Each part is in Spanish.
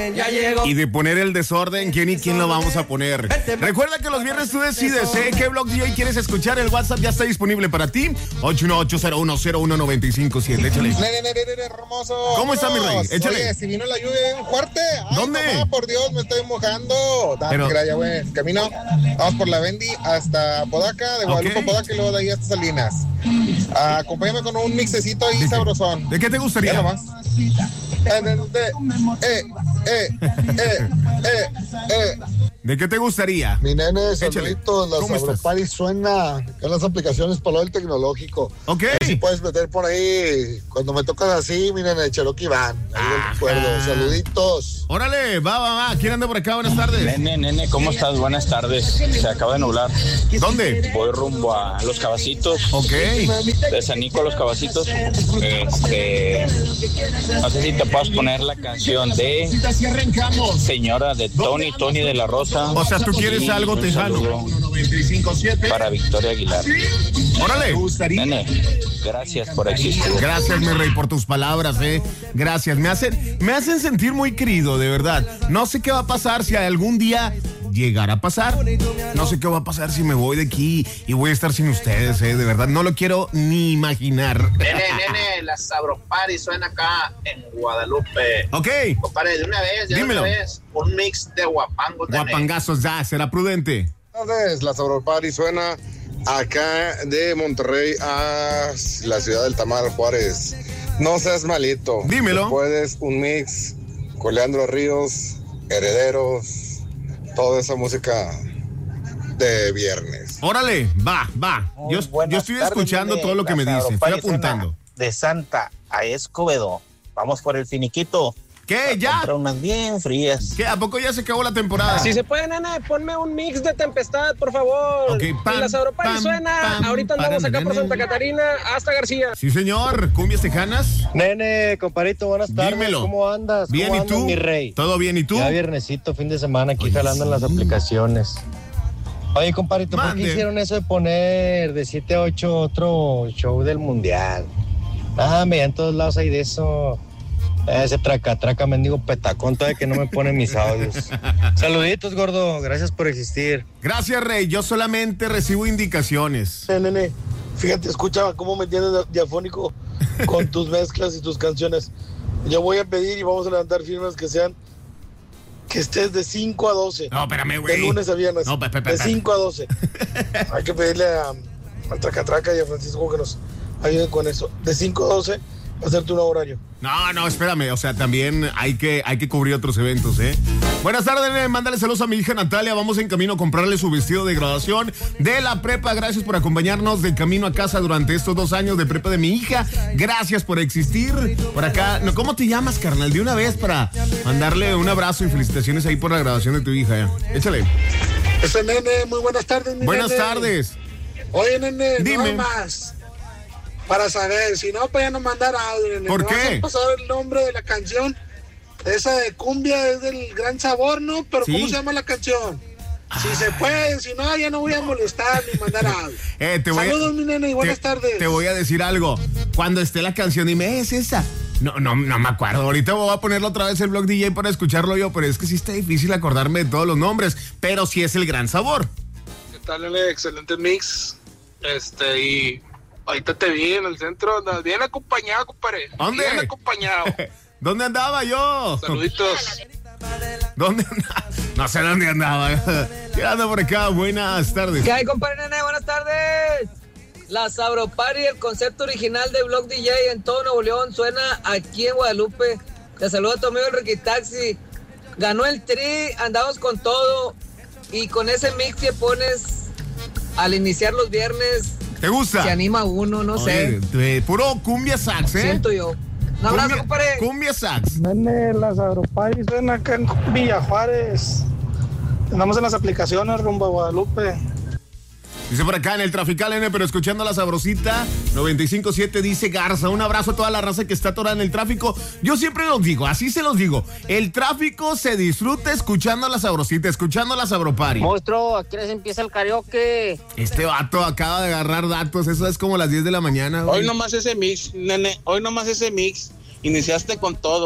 Y de poner el desorden, ¿quién y quién lo vamos a poner? Recuerda que los viernes tú decides, ¿qué Blog DJ quieres escuchar? El WhatsApp ya está disponible para ti. 818-0101-957. Échale. Hermoso. ¿Cómo está, mi rey? Échale. Oye, si vino la lluvia bien fuerte. Ay, ¿dónde? Mamá, por Dios, me estoy mojando. Pero... Graya, güey. Camino, vamos por la Bendy hasta Podaca, de Guadalupe a Podaca y luego de ahí hasta Salinas. Acompáñame con un mixecito ahí sabrosón. ¿De qué te gustaría? Ya nomás. ¿De qué te gustaría? Mi nene, Échale. saluditos, la ¿Cómo estás? Sabropari suena en las aplicaciones para lo del tecnológico. Ok. A ver si puedes meter por ahí, cuando me tocas así, mi nene, Cherokee Van. Ahí del recuerdo. Saluditos. Órale, va. ¿Quién anda por acá? Buenas tardes. Nene, ¿cómo estás? Buenas tardes. Se acaba de nublar. ¿Dónde? Voy rumbo a Los Cabacitos. Ok. De San Nico a Los Cabacitos. No sé si te puedes poner la canción de Señora de Tony de la Rosa. O sea, tú quieres Y algo un tejano. saludo para Victoria Aguilar. Órale. Nene, gracias por existir. Gracias, mi rey, por tus palabras, Gracias. Me hacen sentir muy querido, de verdad. No sé qué va a pasar si algún día llegara a pasar. No sé qué va a pasar si me voy de aquí y voy a estar sin ustedes, De verdad, no lo quiero ni imaginar. Nene, la Sabropari suena acá en Guadalupe. Ok. Compadre, de una vez, Dímelo. un mix de guapango. Guapangazos, ya, será prudente. Entonces, la Sabropari suena acá de Monterrey a la ciudad del Tamal, Juárez. No seas malito. Dímelo. Si puedes, un mix con Leandro Ríos, Herederos, toda esa música de viernes. Órale, va. Yo estoy escuchando todo lo que me dicen. Estoy apuntando. De Santa a Escobedo. Vamos por el finiquito. ¿Qué? ¿Ya? Comprar unas bien frías. ¿Qué? ¿A poco ya se acabó la temporada? Si se puede, nene, ponme un mix de Tempestad, por favor. Ok, pam, y la Sabropari pam, suena. pam, Ahorita andamos pam, acá por nene. Santa Catarina hasta García. Sí, señor. ¿Cumbias tejanas? Nene, compadrito, buenas tardes. Dímelo. ¿Cómo andas? Bien, ¿Cómo ¿y andas, tú? mi rey? ¿Todo bien, y tú? Ya viernesito, fin de semana, aquí Oye, jalando en las aplicaciones. Oye, compadrito, ¿por Mande. qué hicieron eso de poner de 7 a 8 otro show del mundial? Mira, en todos lados hay de eso. Ese traca, mendigo petacón, todavía que no me ponen mis audios. Saluditos, gordo, gracias por existir. Gracias, Rey. Yo solamente recibo indicaciones. Nene, fíjate, escucha cómo me tienes diafónico con tus mezclas y tus canciones. Yo voy a pedir y vamos a levantar firmas que sean que estés de 5 a 12. No, espérame, De güey. lunes a viernes. No, de 5 a 12. Hay que pedirle al Tracatraca y a Francisco que nos ayuden con eso. De 5 a 12, hacerte un horario. No, espérame. O sea, también hay que cubrir otros eventos, Buenas tardes, nene. Mándale saludos a mi hija Natalia. Vamos en camino a comprarle su vestido de graduación de la prepa. Gracias por acompañarnos de camino a casa durante estos 2 años de prepa de mi hija. Gracias por existir. Por acá, no, ¿cómo te llamas, carnal? De una vez para mandarle un abrazo y felicitaciones ahí por la graduación de tu hija, Échale. Ese nene, muy buenas tardes, mi Buenas nene. tardes. Oye, nene, Dime. no más. Para saber, si no, para ya no mandar audio, nene. ¿Por ¿Me qué? vas a pasar el nombre de la canción? Esa de cumbia es del Gran Sabor, ¿no? Pero Sí. ¿cómo se llama la canción? Si se puede, si no, ya no voy a molestar ni mandar audio. Saludos, mi nene, y buenas tardes. Te voy a decir algo. Cuando esté la canción, dime, ¿es esa? No me acuerdo. Ahorita voy a ponerlo otra vez el Blog DJ para escucharlo yo, pero es que sí está difícil acordarme de todos los nombres. Pero sí es el Gran Sabor. ¿Qué tal, nene? Excelente mix. Y ahorita te vi en el centro, andas bien acompañado, compadre. ¿Dónde? Bien acompañado. ¿Dónde andaba yo? Saluditos. ¿Dónde andaba? No sé dónde andaba. ¿Qué anda por acá? Buenas tardes. ¿Qué hay, compadre, nene? Buenas tardes. La Sabropari, el concepto original de Blog DJ en todo Nuevo León, suena aquí en Guadalupe. Te saluda tu amigo el Ricky Taxi. Ganó el Tri, andamos con todo. Y con ese mix que pones al iniciar los viernes, ¿Te gusta? se anima uno, no sé. Puro cumbia sax, Siento yo. Un abrazo, compadre. Cumbia sax. Nene, la Sabropari suena acá en Villa Juárez. Andamos en las aplicaciones rumbo a Guadalupe. Dice por acá en el Trafical, pero escuchando la sabrosita 95.7 dice Garza. Un abrazo a toda la raza que está atorada en el tráfico. Yo siempre los digo, así se los digo. El tráfico se disfruta escuchando la sabrosita, escuchando la Sabropari. Monstruo, ¿a qué hora se empieza el karaoke? Este vato acaba de agarrar datos. Eso es como las 10 de la mañana. Hoy nomás ese mix, nene. Hoy nomás ese mix. Iniciaste con todo.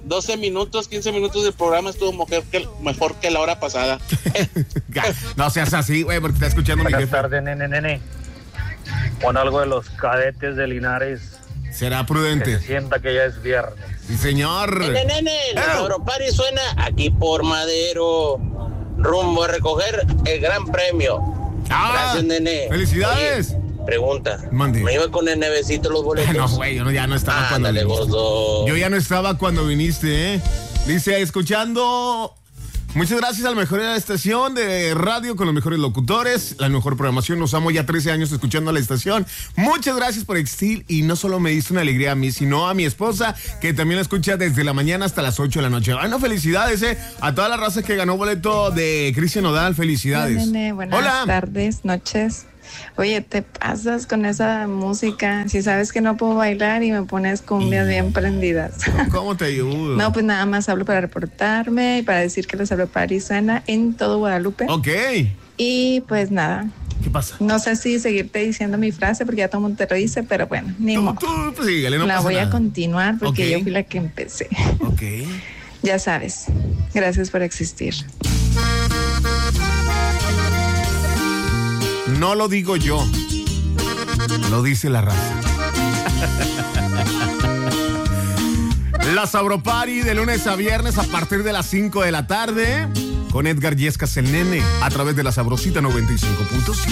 12 minutos, 15 minutos del programa estuvo mejor que la hora pasada. No seas así, güey, porque está escuchando mi jefe. Buenas tardes, nene. Pon algo de los Cadetes de Linares. Será prudente. Que se sienta que ya es viernes. Sí, señor. Nene, la Sabropari suena aquí por Madero, rumbo a recoger el gran premio. Gracias, nene. ¡Felicidades! Oye, pregunta. Mande. ¿Me iba con el nevecito los boletos? No, güey, yo ya no estaba cuando viniste. Gordo. Yo ya no estaba cuando viniste, ¿eh? Dice, escuchando... Muchas gracias a la mejor estación de radio con los mejores locutores, la mejor programación. Nos amo ya 13 años escuchando a la estación. Muchas gracias por existir y no solo me diste una alegría a mí, sino a mi esposa, que también la escucha desde la mañana hasta las 8 de la noche. Bueno, felicidades, a toda la raza que ganó boleto de Cristian Nodal. Felicidades. Hola, nene. Buenas tardes, noches. Oye, te pasas con esa música. Si sabes que no puedo bailar y me pones cumbias bien prendidas. ¿Cómo te ayudo? No, pues nada más hablo para reportarme y para decir que la Sabropari suena en todo Guadalupe. Ok. Y pues nada. ¿Qué pasa? No sé si seguirte diciendo mi frase porque ya todo el mundo te lo dice, pero bueno, ni modo. Pues síguele, no la pasa voy nada. A continuar porque yo fui la que empecé. Ok. Ya sabes. Gracias por existir. No lo digo yo, lo dice la raza. La Sabropari de lunes a viernes a partir de las 5 de la tarde con Edgar Yescas el Nene a través de la Sabrosita 95.5.